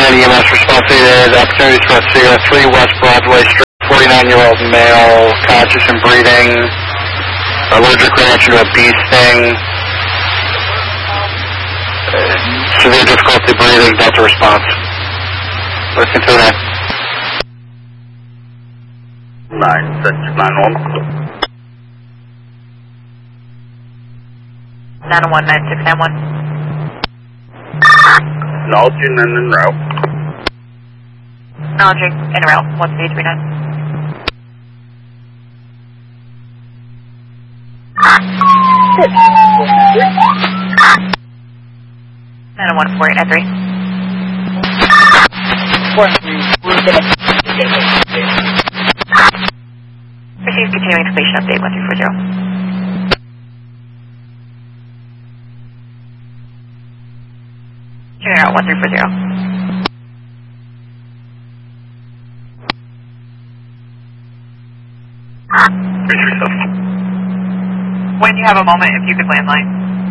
EMS response needed. Opportunity to arrest 3 West Broadway Street. 49-year-old male, conscious and breathing. Allergic reaction to a bee sting. Severe difficulty breathing. Delta response. Listen to that. 9691. 901-9691. Acknowledging and en route. Acknowledging en route, 1339. And a 14893. Receive continuing completion update 1340. Turning out 1340. When you have a moment, if you could landline.